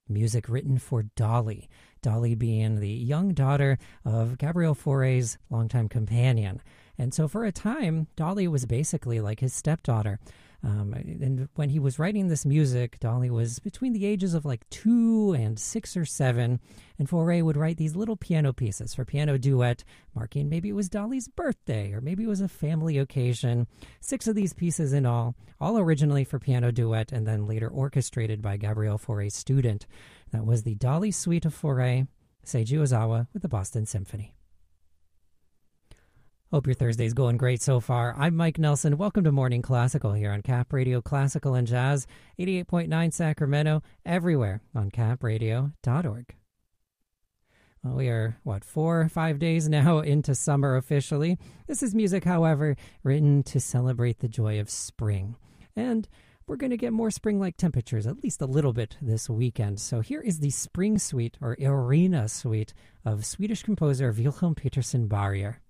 music written for Dolly, Dolly being the young daughter of Gabriel Fauré's longtime companion. And so for a time, Dolly was basically like his stepdaughter. And when he was writing this music, Dolly was between the ages of like 2 and 6 or 7, and Fauré would write these little piano pieces for piano duet, marking maybe it was Dolly's birthday or maybe it was a family occasion. 6 of these pieces in all originally for piano duet and then later orchestrated by Gabriel Fauré's student. That was the Dolly Suite of Fauré, Seiji Ozawa with the Boston Symphony. Hope your Thursday's going great so far. I'm Mike Nelson. Welcome to Morning Classical here on Cap Radio Classical and Jazz, 88.9 Sacramento, everywhere on capradio.org. Well, we are, 4 or 5 days now into summer officially. This is music, however, written to celebrate the joy of spring. And we're going to get more spring-like temperatures, at least a little bit this weekend. So here is the Spring Suite, or Arena Suite, of Swedish composer Wilhelm Petersen Barrier.